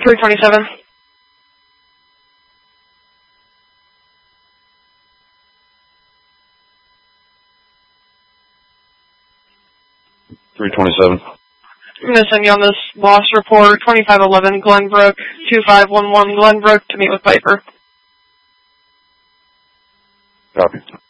327. I'm going to send you on this lost report, 2511 Glenbrook, 2511 Glenbrook, to meet with Piper. Copy.